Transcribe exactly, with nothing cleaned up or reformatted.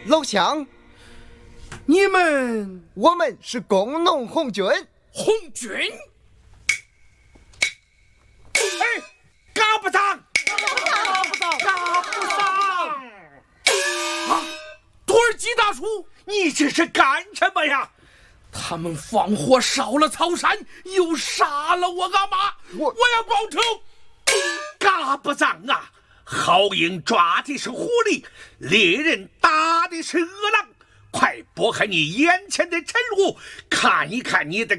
老乡， 你们， 我们是工农红军。 红军？哎，嘎不上， 嘎不上， 嘎不上！啊，多尔基大叔，你这是干什么呀？他们放火烧了草山，又杀了我阿妈，我我要报仇！嘎不上啊！好鹰抓的是狐狸，猎人打的是饿狼。快拨开你眼前的尘雾，看一看你的